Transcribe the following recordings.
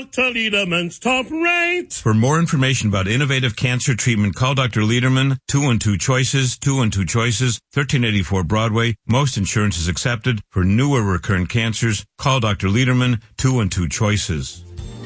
Dr. Lederman's top rate. For more information about innovative cancer treatment, call Dr. Lederman, 212 Choices, 212 Choices, 1384 Broadway. Most insurance is accepted. For newer recurrent cancers, call Dr. Lederman, 212 Choices.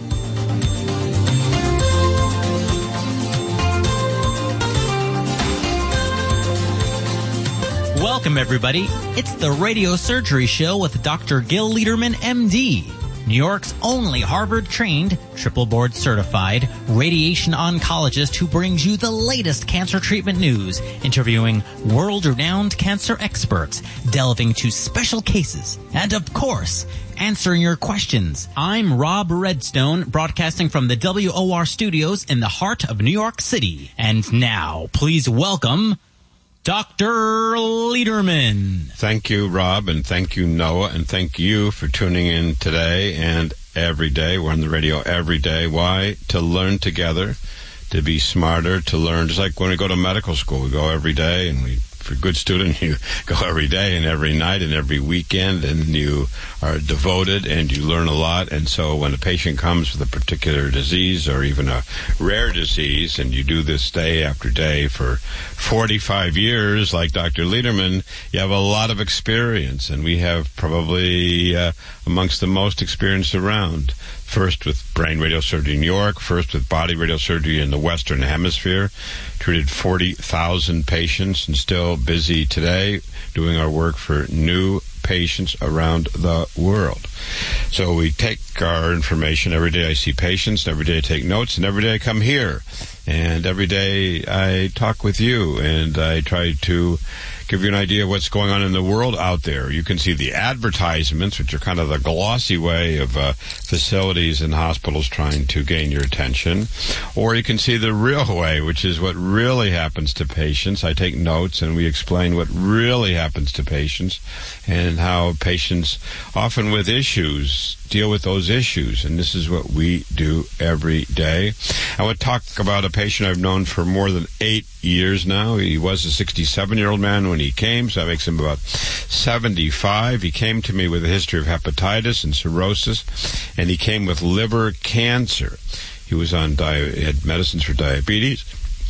Welcome, everybody. It's the Radio Surgery Show with Dr. Gil Lederman, MD. New York's only Harvard-trained, triple board-certified radiation oncologist who brings you the latest cancer treatment news, interviewing world-renowned cancer experts, delving to special cases, and, of course, answering your questions. I'm Rob Redstone, broadcasting from the WOR studios in the heart of New York City. And now, please welcome Dr. Lederman. Thank you, Rob, and thank you, Noah, and thank you for tuning in today and every day. We're on the radio every day. Why? To learn together, to be smarter, to learn. Just like when we go to medical school, we go every day, and if you're a good student, you go every day and every night and every weekend, and you are devoted and you learn a lot. And so when a patient comes with a particular disease or even a rare disease, and you do this day after day for 45 years, like Dr. Lederman, you have a lot of experience, and we have probably amongst the most experience around. First with brain radiosurgery in New York, first with body radiosurgery in the Western Hemisphere, treated 40,000 patients, and still busy today doing our work for new patients around the world. So we take our information. Every day I see patients, every day I take notes, and every day I come here. And every day I talk with you, and I try to give you an idea of what's going on in the world out there. You can see the advertisements, which are kind of the glossy way of facilities and hospitals trying to gain your attention. Or you can see the real way, which is what really happens to patients. I take notes, and we explain what really happens to patients and how patients, often with issues, deal with those issues. And this is what we do every day. I want to talk about a patient I've known for more than 8 years now. He was a 67-year-old man when he came, so that makes him about 75. He came to me with a history of hepatitis and cirrhosis, and he came with liver cancer. He was on he had medicines for diabetes.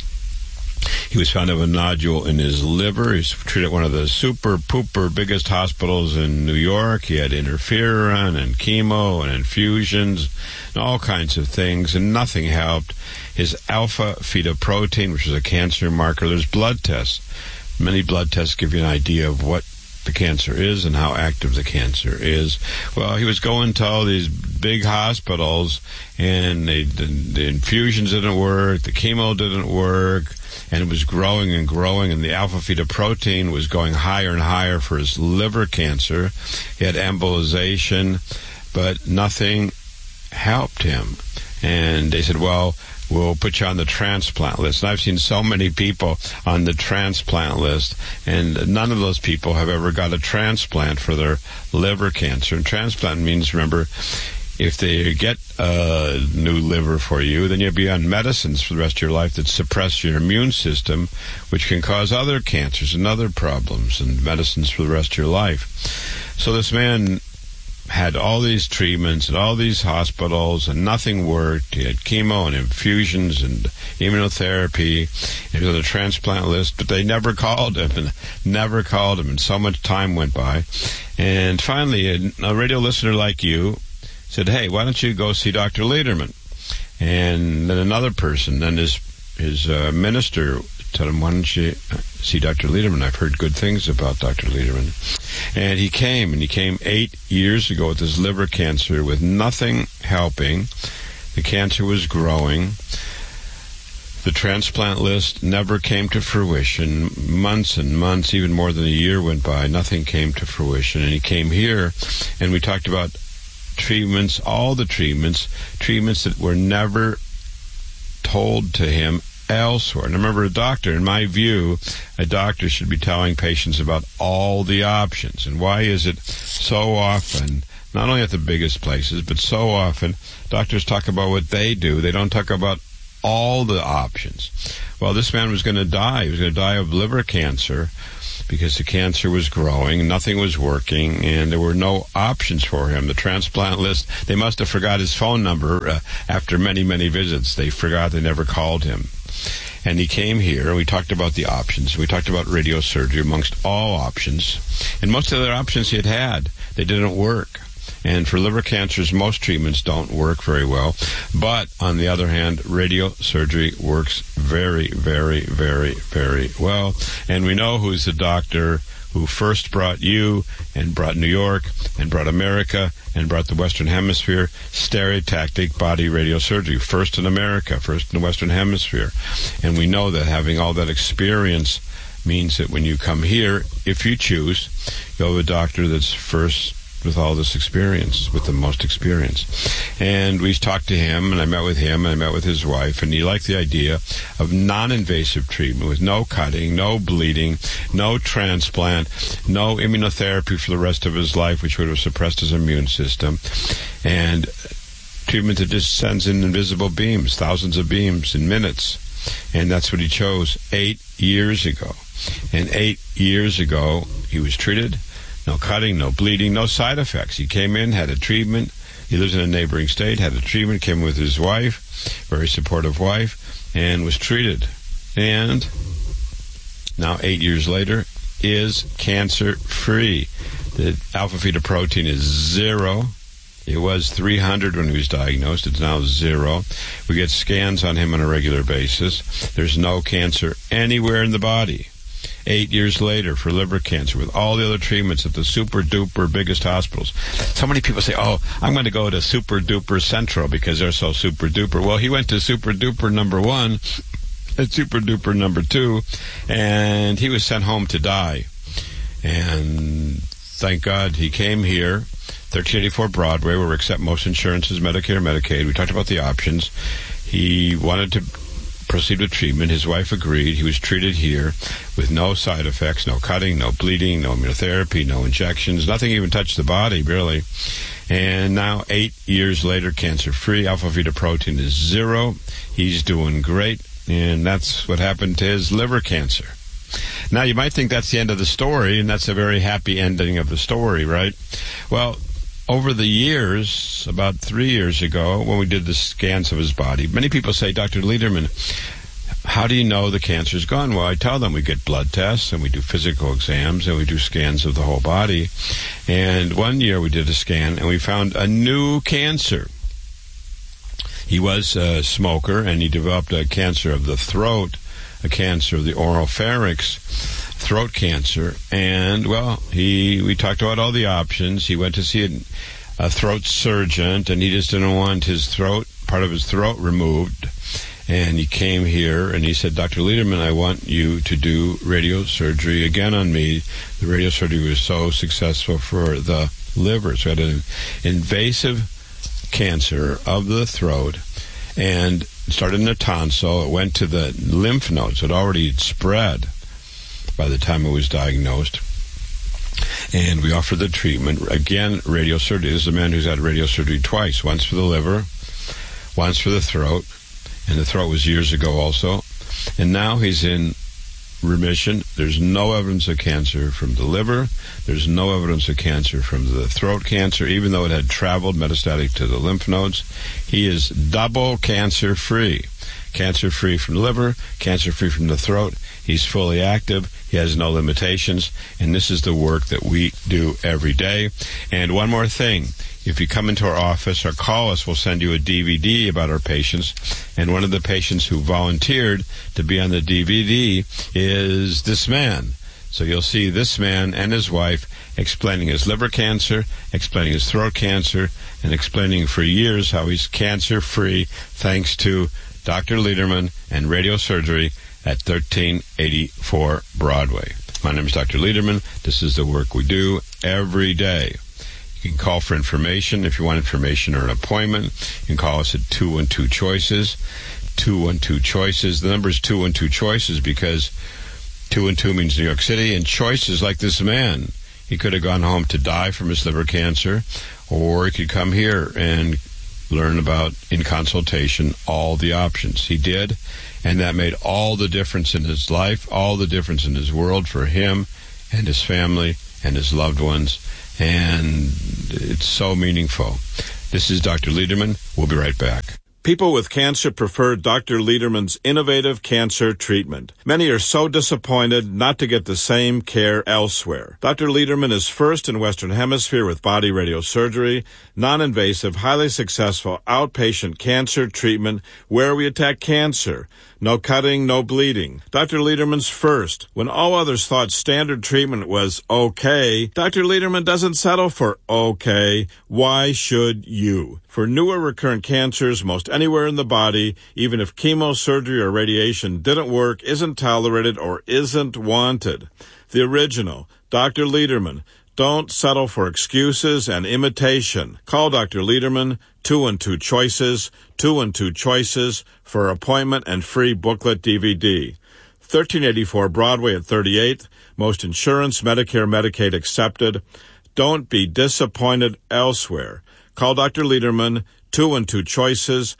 He was found to have a nodule in his liver. He was treated at one of the super-pooper biggest hospitals in New York. He had interferon and chemo and infusions and all kinds of things, and nothing helped. His alpha-fetoprotein, which is a cancer marker, there's blood tests. Many blood tests give you an idea of what the cancer is and how active the cancer is. Well, he was going to all these big hospitals, and the infusions didn't work, the chemo didn't work, and it was growing and growing, and the alpha-fetoprotein was going higher and higher for his liver cancer. He had embolization, but nothing helped him. And they said, well, we'll put you on the transplant list. And I've seen so many people on the transplant list, and none of those people have ever got a transplant for their liver cancer. And transplant means, remember, if they get a new liver for you, then you'll be on medicines for the rest of your life that suppress your immune system, which can cause other cancers and other problems, and medicines for the rest of your life. So this man had all these treatments at all these hospitals, and nothing worked. He had chemo and infusions and immunotherapy. He was on the transplant list, but they never called him, and so much time went by. And finally, a radio listener like you said, hey, why don't you go see Dr. Lederman? And then another person, then his minister told him, why don't you see Dr. Lederman? I've heard good things about Dr. Lederman. And he came 8 years ago with his liver cancer with nothing helping. The cancer was growing. The transplant list never came to fruition. Months and months, even more than a year went by. Nothing came to fruition. And he came here, and we talked about treatments, all the treatments that were never told to him elsewhere. And remember, a doctor, in my view, a doctor should be telling patients about all the options. And why is it so often, not only at the biggest places, but so often, doctors talk about what they do. They don't talk about all the options. Well, this man was going to die. He was going to die of liver cancer because the cancer was growing, nothing was working, and there were no options for him. The transplant list, they must have forgot his phone number after many, many visits. They forgot, they never called him. And he came here, and we talked about the options. We talked about radiosurgery amongst all options. And most of the options he had, they didn't work. And for liver cancers, most treatments don't work very well. But, on the other hand, radiosurgery works very, very, very, very well. And we know who's the doctor who first brought you and brought New York and brought America and brought the Western Hemisphere stereotactic body radiosurgery. First in America, first in the Western Hemisphere. And we know that having all that experience means that when you come here, if you choose, you'll have a doctor that's first with all this experience, with the most experience. And we talked to him, and I met with him, and I met with his wife, and he liked the idea of non-invasive treatment with no cutting, no bleeding, no transplant, no immunotherapy for the rest of his life, which would have suppressed his immune system, and treatment that just sends in invisible beams, thousands of beams in minutes. And that's what he chose 8 years ago. And 8 years ago, he was treated. No cutting, no bleeding, no side effects. He came in, had a treatment. He lives in a neighboring state, had a treatment, came with his wife, very supportive wife, and was treated. And now 8 years later, is cancer-free. The alpha-fetoprotein is 0. It was 300 when he was diagnosed. It's now 0. We get scans on him on a regular basis. There's no cancer anywhere in the body. 8 years later for liver cancer with all the other treatments at the super-duper biggest hospitals. So many people say, oh, I'm going to go to super-duper Central because they're so super-duper. Well, he went to super-duper number 1 and super-duper number 2, and he was sent home to die. And thank God he came here, 1384 Broadway, where we accept most insurances, Medicare, Medicaid. We talked about the options. He wanted to proceed with treatment. His wife agreed. He was treated here with no side effects, no cutting, no bleeding, no immunotherapy, no injections. Nothing even touched the body, really. And now, 8 years later, cancer-free. Alpha-fetoprotein is 0. He's doing great. And that's what happened to his liver cancer. Now, you might think that's the end of the story, and that's a very happy ending of the story, right? Well, over the years, about 3 years ago, when we did the scans of his body, many people say, Dr. Lederman, how do you know the cancer's gone? Well, I tell them we get blood tests, and we do physical exams, and we do scans of the whole body. And one year we did a scan, and we found a new cancer. He was a smoker, and he developed a cancer of the throat, a cancer of the oropharynx, throat cancer. And, well, we talked about all the options. He went to see a throat surgeon, and he just didn't want his throat, part of his throat, removed. And he came here, and he said, Dr. Lederman, I want you to do radiosurgery again on me. The radiosurgery was so successful for the liver. So I had an invasive cancer of the throat, and it started in the tonsil. It went to the lymph nodes. It already spread by the time it was diagnosed. And we offered the treatment. Again, radiosurgery. This is a man who's had radiosurgery twice. Once for the liver, once for the throat. And the throat was years ago also. And now he's in remission. There's no evidence of cancer from the liver. There's no evidence of cancer from the throat cancer, even though it had traveled metastatic to the lymph nodes. He is double cancer-free. Cancer-free from the liver, cancer-free from the throat. He's fully active. He has no limitations. And this is the work that we do every day. And one more thing. If you come into our office or call us, we'll send you a DVD about our patients. And one of the patients who volunteered to be on the DVD is this man. So you'll see this man and his wife explaining his liver cancer, explaining his throat cancer, and explaining for years how he's cancer-free thanks to Dr. Lederman and radiosurgery at 1384 Broadway. My name is Dr. Lederman. This is the work we do every day. You can call for information if you want information or an appointment. You can call us at 212-CHOICES. 212-CHOICES. The number is 212-CHOICES because 212 means New York City, and choice is like this man. He could have gone home to die from his liver cancer, or he could come here and learn about, in consultation, all the options. He did, and that made all the difference in his life, all the difference in his world for him and his family and his loved ones, and it's so meaningful. This is Dr. Lederman. We'll be right back. People with cancer prefer Dr. Lederman's innovative cancer treatment. Many are so disappointed not to get the same care elsewhere. Dr. Lederman is first in Western Hemisphere with body radiosurgery, non-invasive, highly successful outpatient cancer treatment where we attack cancer. No cutting, no bleeding. Dr. Lederman's first. When all others thought standard treatment was okay, Dr. Lederman doesn't settle for okay. Why should you? For newer recurrent cancers, most anywhere in the body, even if chemo, surgery, or radiation didn't work, isn't tolerated, or isn't wanted. The original, Dr. Lederman. Don't settle for excuses and imitation. Call Dr. Lederman, 212-CHOICES, 212-CHOICES, for appointment and free booklet DVD. 1384 Broadway at 38th. Most insurance, Medicare, Medicaid accepted. Don't be disappointed elsewhere. Call Dr. Lederman, 212-CHOICES,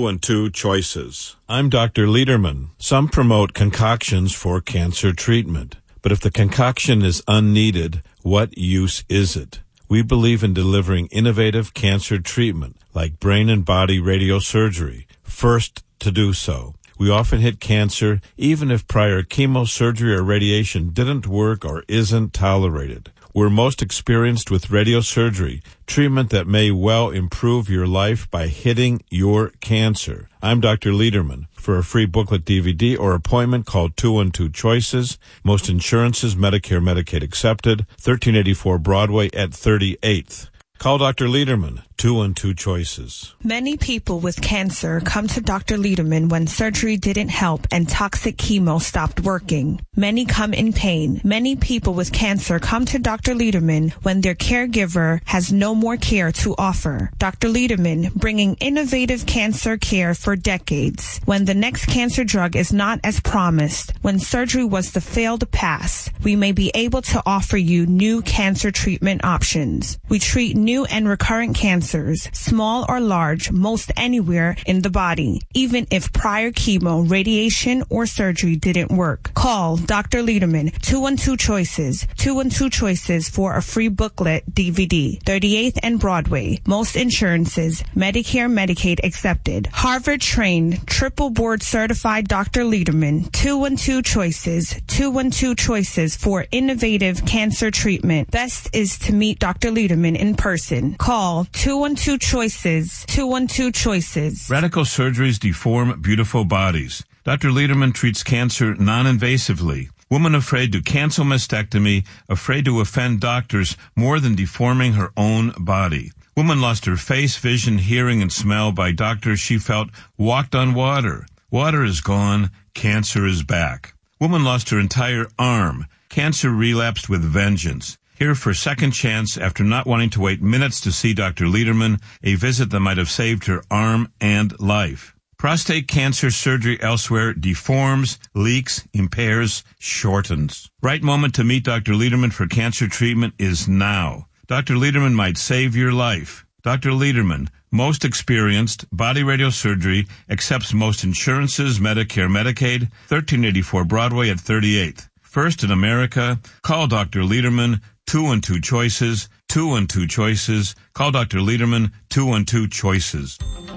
212-CHOICES. I'm Dr. Lederman. Some promote concoctions for cancer treatment. But if the concoction is unneeded, what use is it? We believe in delivering innovative cancer treatment, like brain and body radiosurgery, first to do so. We often hit cancer even if prior chemo, surgery, or radiation didn't work or isn't tolerated. We're most experienced with radiosurgery, treatment that may well improve your life by hitting your cancer. I'm Dr. Lederman. For a free booklet DVD or appointment, call 212-CHOICES. Most insurances, Medicare, Medicaid accepted. 1384 Broadway at 38th. Call Dr. Lederman, 212-CHOICES. Many people with cancer come to Dr. Lederman when surgery didn't help and toxic chemo stopped working. Many come in pain. Many people with cancer come to Dr. Lederman when their caregiver has no more care to offer. Dr. Lederman, bringing innovative cancer care for decades. When the next cancer drug is not as promised, when surgery was the failed pass, we may be able to offer you new cancer treatment options. We treat new and recurrent cancers, small or large, most anywhere in the body, even if prior chemo, radiation, or surgery didn't work. Call Dr. Lederman, 212-CHOICES, 212-CHOICES for a free booklet DVD, 38th and Broadway. Most insurances, Medicare, Medicaid accepted. Harvard-trained, triple board certified Dr. Lederman, 212-CHOICES, 212-CHOICES for innovative cancer treatment. Best is to meet Dr. Lederman in person. Call 212-CHOICES, 212-CHOICES. Radical surgeries deform beautiful bodies. Dr. Lederman treats cancer non-invasively. Woman afraid to cancel mastectomy, afraid to offend doctors more than deforming her own body. Woman lost her face, vision, hearing, and smell by doctors she felt walked on water. Water is gone. Cancer is back. Woman lost her entire arm. Cancer relapsed with vengeance. Here for second chance after not wanting to wait minutes to see Dr. Lederman, a visit that might have saved her arm and life. Prostate cancer surgery elsewhere deforms, leaks, impairs, shortens. Right moment to meet Dr. Lederman for cancer treatment is now. Dr. Lederman might save your life. Dr. Lederman, most experienced, body radiosurgery, accepts most insurances, Medicare, Medicaid, 1384 Broadway at 38th. First in America, call Dr. Lederman, 212-CHOICES, 212-CHOICES. Call Dr. Lederman, 212-CHOICES.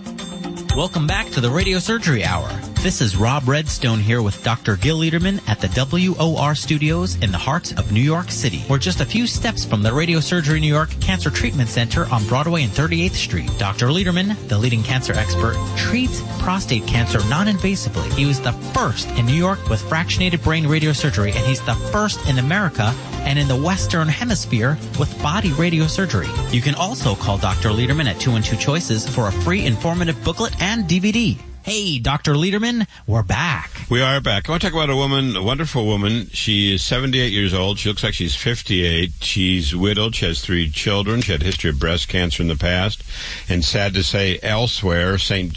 Welcome back to the Radio Surgery Hour. This is Rob Redstone here with Dr. Gil Lederman at the WOR Studios in the heart of New York City. We're just a few steps from the Radio Surgery New York Cancer Treatment Center on Broadway and 38th Street. Dr. Lederman, the leading cancer expert, treats prostate cancer non-invasively. He was the first in New York with fractionated brain radiosurgery, and he's the first in America and in the Western Hemisphere with body radiosurgery. You can also call Dr. Lederman at 212-CHOICES for a free informative booklet and DVD. Hey, Dr. Lederman, we're back. We are back. I want to talk about a woman, a wonderful woman. She is 78 years old. She looks like she's 58. She's widowed. She has 3 children. She had a history of breast cancer in the past. And sad to say, elsewhere, St.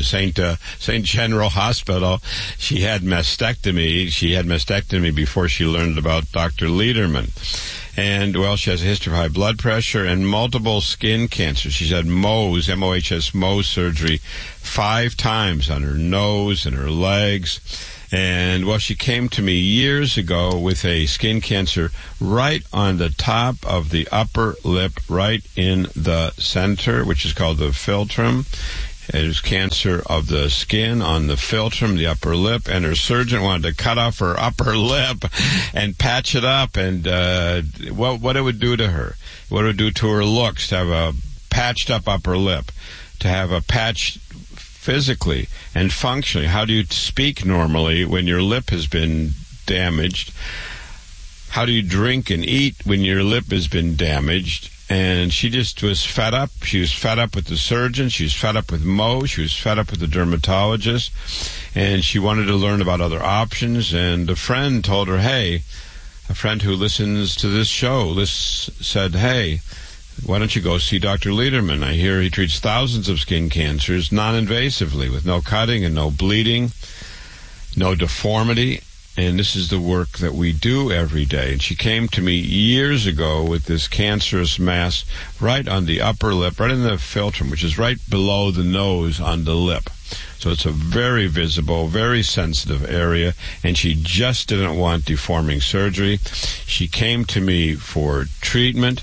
General Hospital, she had mastectomy. She had mastectomy before she learned about Dr. Lederman. And, well, she has a history of high blood pressure and multiple skin cancers. She's had Mohs, M-O-H-S, Mohs surgery 5 times on her nose and her legs. And, well, she came to me years ago with a skin cancer right on the top of the upper lip, right in the center, which is called the philtrum. It was cancer of the skin on the philtrum, the upper lip, and her surgeon wanted to cut off her upper lip and patch it up. And what it would do to her, what it would do to her looks, to have a patched up upper lip, to have a patch physically and functionally. How do you speak normally when your lip has been damaged? How do you drink and eat when your lip has been damaged? And she just was fed up. She was fed up with the surgeon. She was fed up with Mo. She was fed up with the dermatologist. And she wanted to learn about other options. And a friend told her, hey, a friend who listens to this show said, hey, why don't you go see Dr. Lederman? I hear he treats thousands of skin cancers non-invasively with no cutting and no bleeding, no deformity. And this is the work that we do every day. And she came to me years ago with this cancerous mass right on the upper lip, right in the philtrum, which is right below the nose on the lip. So it's a very visible, very sensitive area, and she just didn't want deforming surgery. She came to me for treatment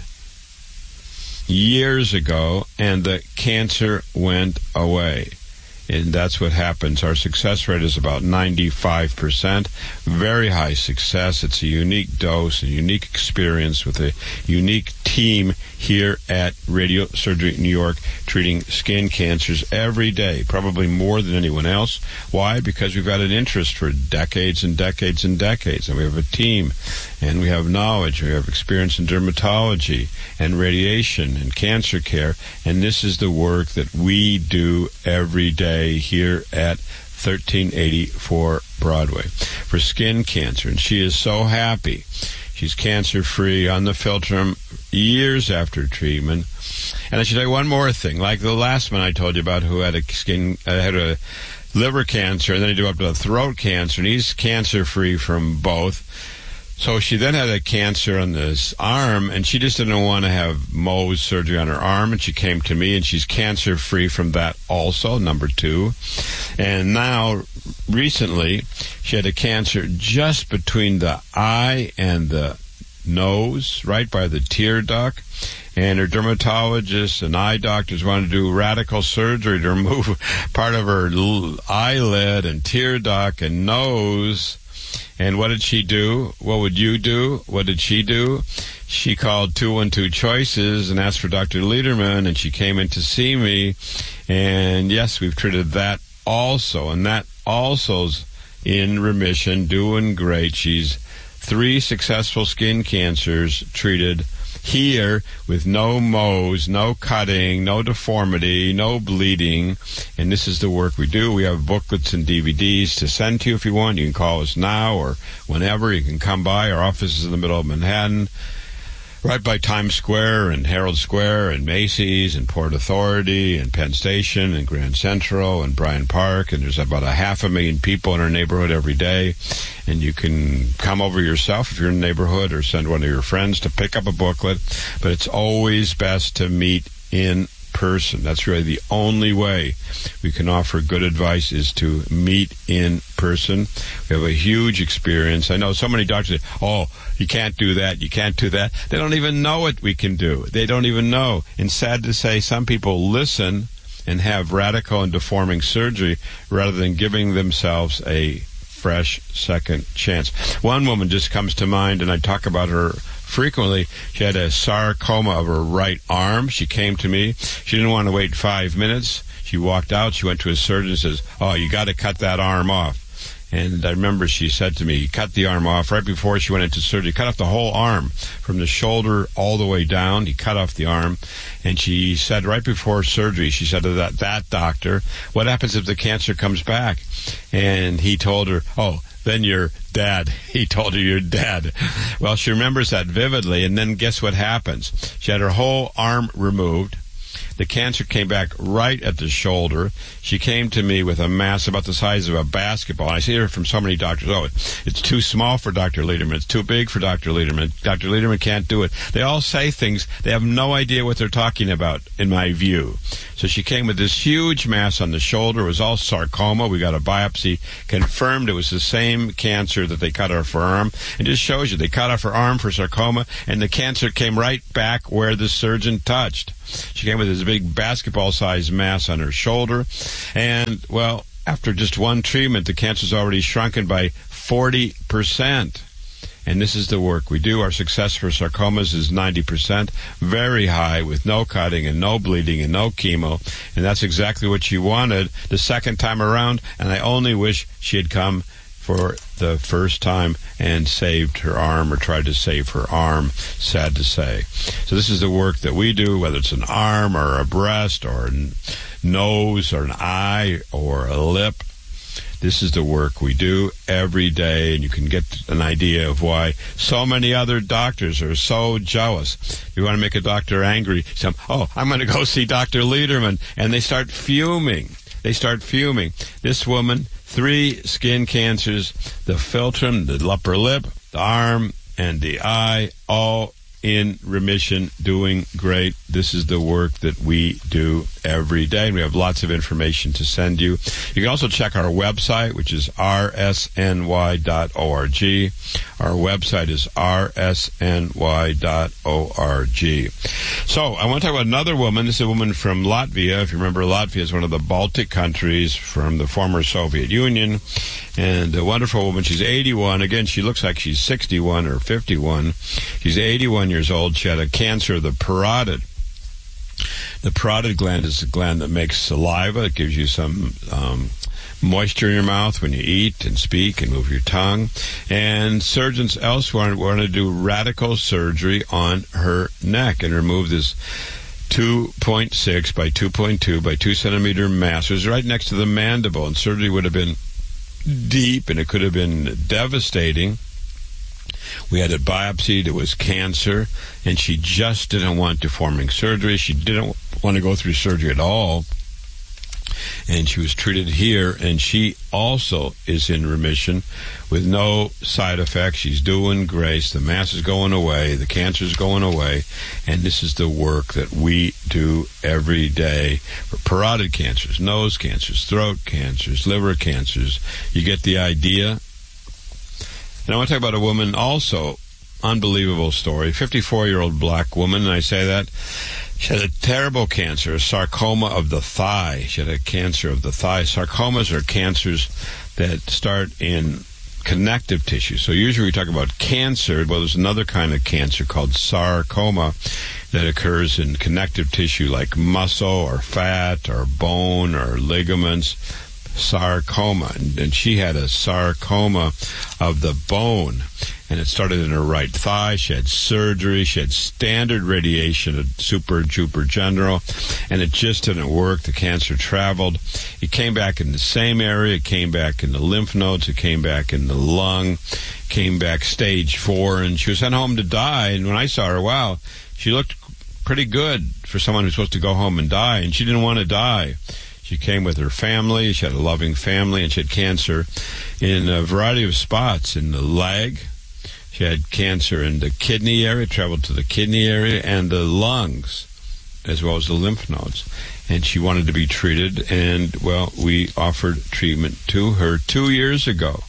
years ago, and the cancer went away. And that's what happens. Our success rate is about 95%. Very high success. It's a unique dose, a unique experience with a unique team here at Radio Surgery New York, treating skin cancers every day, probably more than anyone else. Why? Because we've got an interest for decades and decades and decades, and we have a team, and we have knowledge, we have experience in dermatology and radiation and cancer care, and this is the work that we do every day here at 1384 Broadway for skin cancer. And she is so happy. She's cancer-free on the philtrum years after treatment. And I should tell you one more thing. Like the last one I told you about, who had a liver cancer, and then he developed a throat cancer, and he's cancer-free from both. So she then had a cancer on this arm, and she just didn't want to have Mohs surgery on her arm, and she came to me, and she's cancer-free from that also, number 2. And now, recently, she had a cancer just between the eye and the nose, right by the tear duct, and her dermatologist and eye doctors wanted to do radical surgery to remove part of her eyelid and tear duct and nose. And what did she do? What would you do? What did she do? She called 212 Choices and asked for Dr. Lederman, and she came in to see me. And yes, we've treated that also, and that also's in remission, doing great. She's 3 successful skin cancers treated here with no Mohs, no cutting, no deformity, no bleeding. And this is the work we do. We have booklets and DVDs to send to you if you want. You can call us now or whenever. You can come by. Our office is in the middle of Manhattan, right by Times Square and Herald Square and Macy's and Port Authority and Penn Station and Grand Central and Bryant Park. And there's about 500,000 people in our neighborhood every day. And you can come over yourself if you're in the neighborhood, or send one of your friends to pick up a booklet. But it's always best to meet in person. That's really the only way we can offer good advice, is to meet in person. We have a huge experience. I know so many doctors say, oh, you can't do that, you can't do that. They don't even know what we can do. They don't even know. And sad to say, some people listen and have radical and deforming surgery rather than giving themselves a fresh second chance. One woman just comes to mind, and I talk about her frequently. She had a sarcoma of her right arm. She came to me. She didn't want to wait 5 minutes. She walked out. She went to a surgeon and says, oh, you got to cut that arm off. And I remember she said to me, cut the arm off right before she went into surgery. Cut off the whole arm from the shoulder all the way down. He cut off the arm. And she said right before surgery, she said to that doctor, what happens if the cancer comes back? And he told her, oh, then you're dead. He told her you're dead. Well, she remembers that vividly. And then guess what happens? She had her whole arm removed. The cancer came back right at the shoulder. She came to me with a mass about the size of a basketball. And I hear from so many doctors, it's too small for Dr. Lederman. It's too big for Dr. Lederman. Dr. Lederman can't do it. They all say things. They have no idea what they're talking about, in my view. So she came with this huge mass on the shoulder. It was all sarcoma. We got a biopsy, confirmed it was the same cancer that they cut off her arm. And just shows you, they cut off her arm for sarcoma, and the cancer came right back where the surgeon touched. She came with this big basketball-sized mass on her shoulder. And, well, after just one treatment, the cancer's already shrunken by 40%. And this is the work we do. Our success for sarcomas is 90%, very high, with no cutting and no bleeding and no chemo. And that's exactly what she wanted the second time around. And I only wish she had come for the first time and saved her arm, or tried to save her arm, sad to say. So this is the work that we do, whether it's an arm or a breast or a nose or an eye or a lip. This is the work we do every day, and you can get an idea of why so many other doctors are so jealous. You want to make a doctor angry, say, I'm going to go see Dr. Lederman, and they start fuming. This woman, 3 skin cancers, the philtrum, the upper lip, the arm, and the eye, all in remission, doing great. This is the work that we do every day, and we have lots of information to send you. You can also check our website, which is rsny.org. Our website is rsny.org. So I want to talk about another woman. This is a woman from Latvia. If you remember, Latvia is one of the Baltic countries from the former Soviet Union, and a wonderful woman. She's 81. Again, she looks like she's 61 or 51. She's 81 years old. She had a cancer of the parotid. The parotid gland is the gland that makes saliva. It gives you some moisture in your mouth when you eat and speak and move your tongue. And surgeons elsewhere want to do radical surgery on her neck and remove this 2.6 by 2.2 by 2 centimeter mass. It was right next to the mandible, and surgery would have been deep, and it could have been devastating. We had it biopsied. It was cancer, and she just didn't want deforming surgery. She didn't want to go through surgery at all, and she was treated here, and she also is in remission with no side effects. She's doing great. The mass is going away. The cancer is going away, and this is the work that we do every day for parotid cancers, nose cancers, throat cancers, liver cancers. You get the idea. And I want to talk about a woman also, unbelievable story, 54-year-old black woman, and I say that. She had a terrible cancer, a sarcoma of the thigh. She had a cancer of the thigh. Sarcomas are cancers that start in connective tissue. So usually we talk about cancer. Well, there's another kind of cancer called sarcoma that occurs in connective tissue like muscle or fat or bone or ligaments. Sarcoma, and she had a sarcoma of the bone, and it started in her right thigh. She had surgery. She had standard radiation at Super Duper General, and it just didn't work. The cancer traveled. It came back in the same area. It came back in the lymph nodes. It came back in the lung. Came back stage 4, and she was sent home to die. And when I saw her, wow, she looked pretty good for someone who's supposed to go home and die, and she didn't want to die. She came with her family. She had a loving family, and she had cancer in a variety of spots in the leg. She had cancer in the kidney area, traveled to the kidney area, and the lungs, as well as the lymph nodes. And she wanted to be treated, and, well, we offered treatment to her 2 years ago.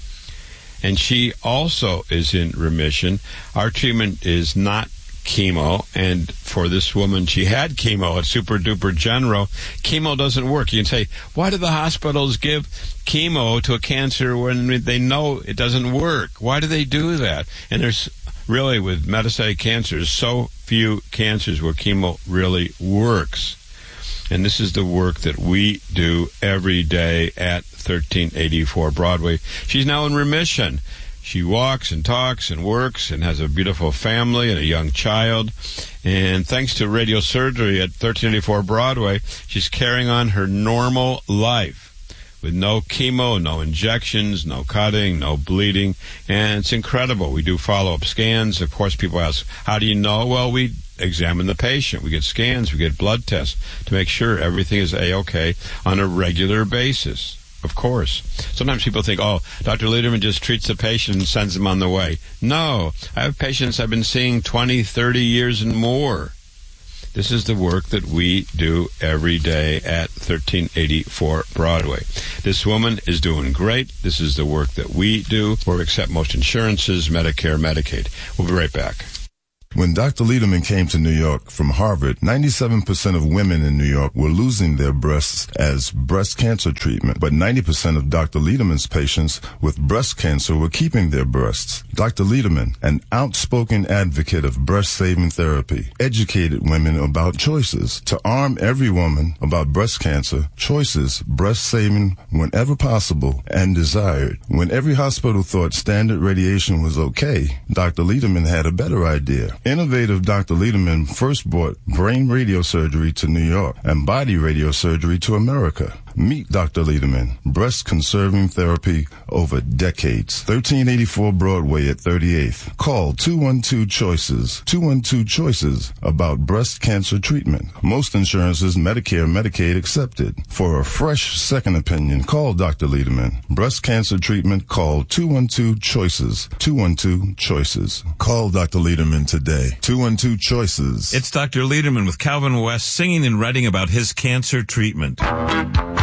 And she also is in remission. Our treatment is not chemo, and for this woman, she had chemo at Super Duper General. Chemo doesn't work. You can say, why do the hospitals give chemo to a cancer when they know it doesn't work? Why do they do that? And there's really, with metastatic cancers, so few cancers where chemo really works. And this is the work that we do every day at 1384 Broadway. She's now in remission. She walks and talks and works and has a beautiful family and a young child. And thanks to radiosurgery at 1384 Broadway, she's carrying on her normal life with no chemo, no injections, no cutting, no bleeding. And it's incredible. We do follow-up scans. Of course, people ask, how do you know? Well, we examine the patient. We get scans, we get blood tests to make sure everything is A-OK on a regular basis. Of course. Sometimes people think, oh, Dr. Lederman just treats the patient and sends them on the way. No. I have patients I've been seeing 20, 30 years and more. This is the work that we do every day at 1384 Broadway. This woman is doing great. This is the work that we do, where we accept most insurances, Medicare, Medicaid. We'll be right back. When Dr. Lederman came to New York from Harvard, 97% of women in New York were losing their breasts as breast cancer treatment, but 90% of Dr. Lederman's patients with breast cancer were keeping their breasts. Dr. Lederman, an outspoken advocate of breast-saving therapy, educated women about choices. To arm every woman about breast cancer, choices, breast-saving whenever possible and desired. When every hospital thought standard radiation was okay, Dr. Lederman had a better idea. Innovative Dr. Lederman first brought brain radiosurgery to New York and body radiosurgery to America. Meet Dr. Lederman, breast-conserving therapy over decades. 1384 Broadway at 38th. Call 212-CHOICES. 212-CHOICES about breast cancer treatment. Most insurances, Medicare, Medicaid accepted. For a fresh second opinion, call Dr. Lederman. Breast cancer treatment, call 212-CHOICES. 212-CHOICES. Call Dr. Lederman today. 212-CHOICES. It's Dr. Lederman with Calvin West singing and writing about his cancer treatment.